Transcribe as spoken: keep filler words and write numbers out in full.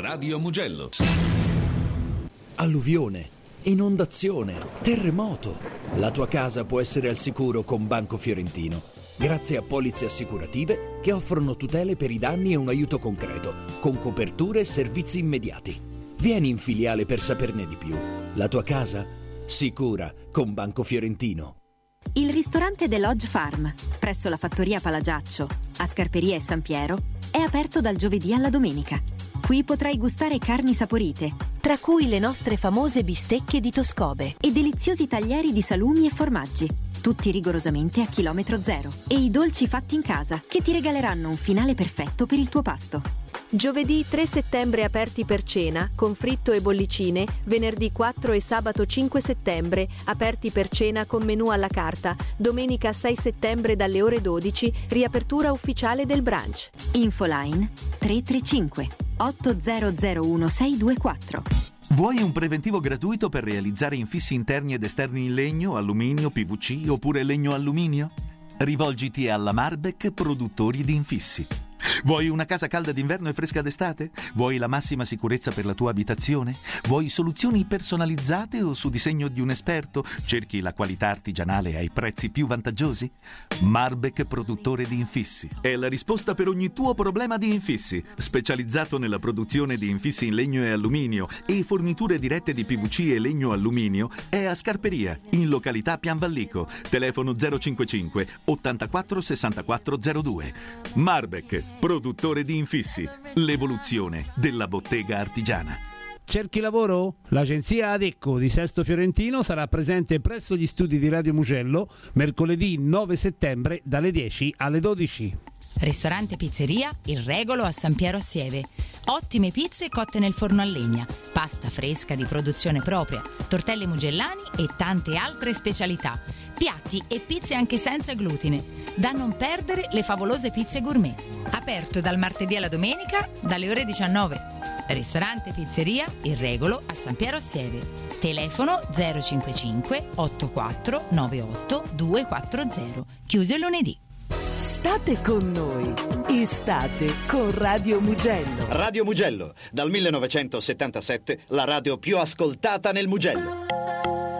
Radio Mugello. Alluvione, inondazione, terremoto. La tua casa può essere al sicuro con Banco Fiorentino, grazie a polizze assicurative che offrono tutele per i danni e un aiuto concreto, con coperture e servizi immediati. Vieni in filiale per saperne di più. La tua casa? Sicura con Banco Fiorentino. Il ristorante The Lodge Farm, presso la fattoria Palagiaccio, a Scarperia e San Piero, è aperto dal giovedì alla domenica. Qui potrai gustare carni saporite, tra cui le nostre famose bistecche di Toscobe e deliziosi taglieri di salumi e formaggi, tutti rigorosamente a chilometro zero, e i dolci fatti in casa che ti regaleranno un finale perfetto per il tuo pasto. Giovedì tre settembre aperti per cena, con fritto e bollicine, venerdì quattro e sabato cinque settembre aperti per cena con menù alla carta, domenica sei settembre dalle ore dodici, riapertura ufficiale del brunch. Infoline tre tre cinque otto zero zero uno sei due quattro. Vuoi un preventivo gratuito per realizzare infissi interni ed esterni in legno, alluminio, P V C oppure legno-alluminio? Rivolgiti alla Marbeck Produttori di Infissi. Vuoi una casa calda d'inverno e fresca d'estate? Vuoi la massima sicurezza per la tua abitazione? Vuoi soluzioni personalizzate o su disegno di un esperto? Cerchi la qualità artigianale ai prezzi più vantaggiosi? Marbeck Produttore di Infissi è la risposta per ogni tuo problema di infissi, specializzato nella produzione di infissi in legno e alluminio e forniture dirette di P V C e legno alluminio. È a Scarperia, in località Pianvallico. Telefono zero cinquantacinque ottantaquattro sessantaquattro zero due. Marbeck Produttore di Infissi, l'evoluzione della bottega artigiana. Cerchi lavoro? L'agenzia Adecco di Sesto Fiorentino sarà presente presso gli studi di Radio Mugello mercoledì nove settembre dalle dieci alle dodici. Ristorante Pizzeria Il Regolo a San Piero a Sieve. Ottime pizze cotte nel forno a legna, pasta fresca di produzione propria, tortelle mugellani e tante altre specialità. Piatti e pizze anche senza glutine. Da non perdere le favolose pizze gourmet. Aperto dal martedì alla domenica dalle ore diciannove. Ristorante Pizzeria Il Regolo a San Piero a Sieve. Telefono zero cinquantacinque ottantaquattro novantotto duecentoquaranta. Chiuso il lunedì. State con noi, estate con Radio Mugello. Radio Mugello, dal millenovecentosettantasette la radio più ascoltata nel Mugello.